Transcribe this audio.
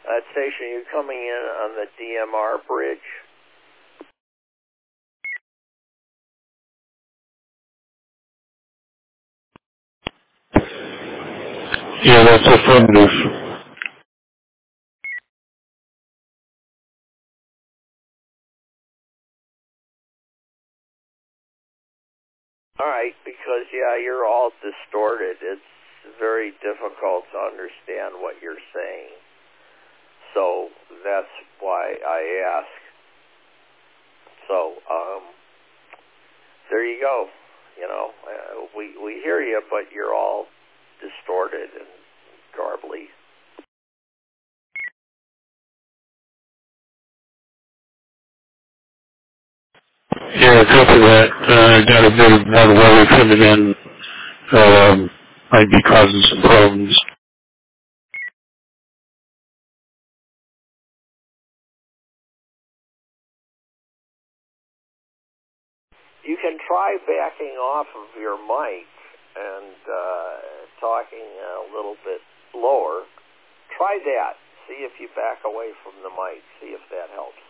That station, you coming in on the DMR bridge? Yeah, that's affirmative. All right, because, yeah, you're all distorted. It's very difficult to understand what you're saying. So that's why I ask. So, there you go. You know, we hear you, but you're all distorted and garbly. Yeah, copy that. I got a bit of water weather coming in. Might be causing some problems. You can try backing off of your mic and talking a little bit lower. Try that. See if you back away from the mic. See if that helps.